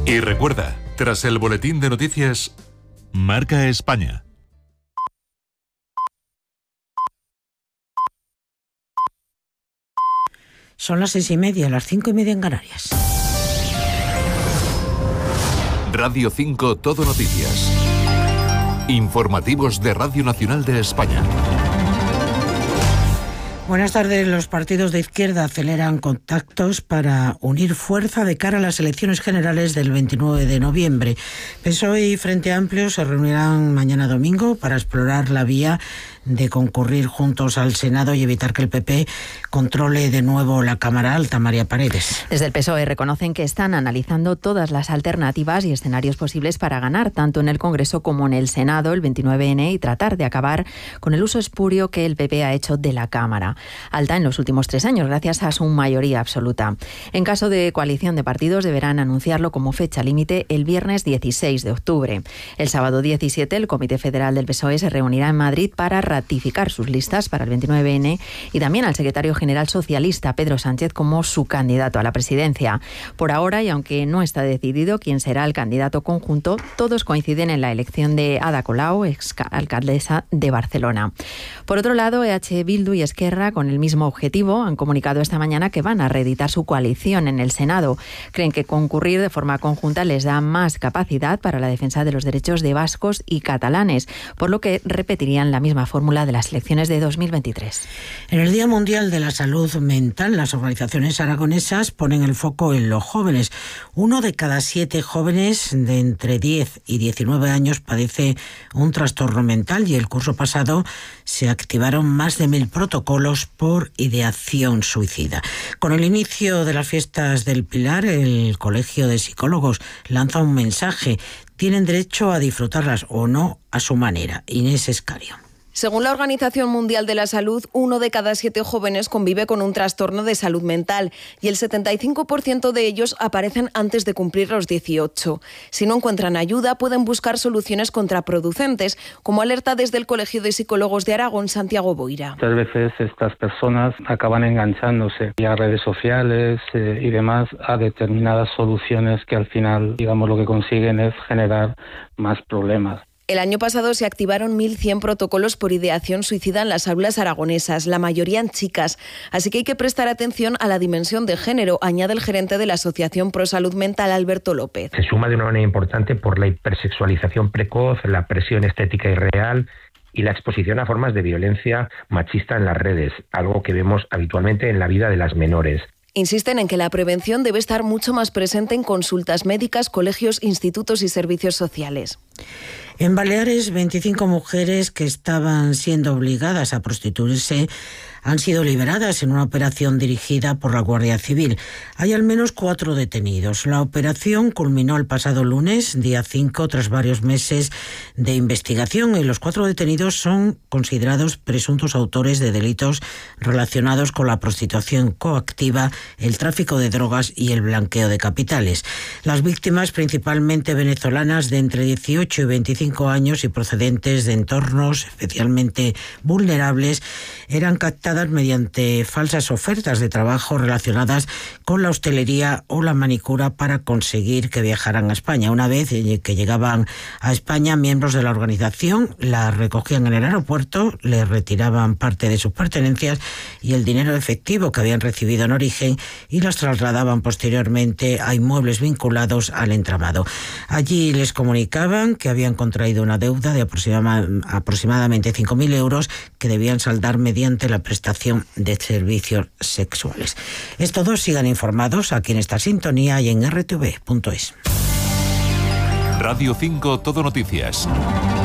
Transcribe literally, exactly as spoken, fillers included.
Y recuerda, tras el boletín de noticias, Marca España. Son las seis y media, las cinco y media en Canarias. Radio cinco Todo Noticias. Informativos de Radio Nacional de España. Buenas tardes. Los partidos de izquierda aceleran contactos para unir fuerza de cara a las elecciones generales del veintinueve de noviembre. P S O E y Frente Amplio se reunirán mañana domingo para explorar la vía de concurrir juntos al Senado y evitar que el P P controle de nuevo la Cámara Alta. María Paredes. Desde el P S O E reconocen que están analizando todas las alternativas y escenarios posibles para ganar, tanto en el Congreso como en el Senado, el veintinueve ene, y tratar de acabar con el uso espurio que el P P ha hecho de la Cámara Alta en los últimos tres años, gracias a su mayoría absoluta. En caso de coalición de partidos, deberán anunciarlo como fecha límite el viernes dieciséis de octubre. El sábado diecisiete, el Comité Federal del P S O E se reunirá en Madrid para ratificar sus listas para el veintinueve ene y también al secretario general socialista Pedro Sánchez como su candidato a la presidencia. Por ahora, y aunque no está decidido quién será el candidato conjunto, todos coinciden en la elección de Ada Colau, exalcaldesa de Barcelona. Por otro lado, E H Bildu y Esquerra, con el mismo objetivo, han comunicado esta mañana que van a reeditar su coalición en el Senado. Creen que concurrir de forma conjunta les da más capacidad para la defensa de los derechos de vascos y catalanes, por lo que repetirían la misma fórmula de las elecciones de dos mil veintitrés. En el Día Mundial de la Salud Mental, las organizaciones aragonesas ponen el foco en los jóvenes. Uno de cada siete jóvenes de entre diez y diecinueve años padece un trastorno mental y el curso pasado se activaron más de mil protocolos por ideación suicida. Con el inicio de las fiestas del Pilar, el Colegio de Psicólogos lanza un mensaje. Tienen derecho a disfrutarlas o no a su manera. Inés Escario. Según la Organización Mundial de la Salud, uno de cada siete jóvenes convive con un trastorno de salud mental y el setenta y cinco por ciento de ellos aparecen antes de cumplir los dieciocho. Si no encuentran ayuda, pueden buscar soluciones contraproducentes, como alerta desde el Colegio de Psicólogos de Aragón, Santiago Boira. Muchas veces estas personas acaban enganchándose a redes sociales eh, y demás a determinadas soluciones que al final, digamos, lo que consiguen es generar más problemas. El año pasado se activaron mil cien protocolos por ideación suicida en las aulas aragonesas, la mayoría en chicas. Así que hay que prestar atención a la dimensión de género, añade el gerente de la Asociación Pro Salud Mental, Alberto López. Se suma de una manera importante por la hipersexualización precoz, la presión estética irreal y la exposición a formas de violencia machista en las redes, algo que vemos habitualmente en la vida de las menores. Insisten en que la prevención debe estar mucho más presente en consultas médicas, colegios, institutos y servicios sociales. En Baleares, veinticinco mujeres que estaban siendo obligadas a prostituirse han sido liberadas en una operación dirigida por la Guardia Civil. Hay al menos cuatro detenidos. La operación culminó el pasado lunes, día cinco, tras varios meses de investigación, y los cuatro detenidos son considerados presuntos autores de delitos relacionados con la prostitución coactiva, el tráfico de drogas y el blanqueo de capitales. Las víctimas, principalmente venezolanas de entre dieciocho y veinticinco años y procedentes de entornos especialmente vulnerables, eran captadas mediante falsas ofertas de trabajo relacionadas con la hostelería o la manicura para conseguir que viajaran a España. Una vez que llegaban a España, miembros de la organización las recogían en el aeropuerto, les retiraban parte de sus pertenencias y el dinero efectivo que habían recibido en origen y las trasladaban posteriormente a inmuebles vinculados al entramado. Allí les comunicaban que habían contraído una deuda de aproximadamente cinco mil euros que debían saldar mediante la prestación de servicios sexuales. Es todo, sigan informados aquí en esta sintonía y en erre te ve punto es. Radio cinco Todo Noticias.